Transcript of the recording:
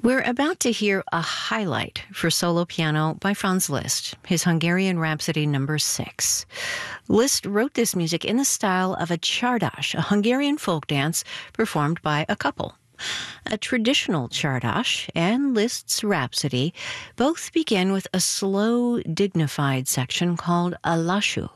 We're about to hear a highlight for solo piano by Franz Liszt, his Hungarian Rhapsody No. 6. Liszt wrote this music in the style of a csardas, a Hungarian folk dance performed by a couple. A traditional csardas and Liszt's Rhapsody both begin with a slow, dignified section called a lassú.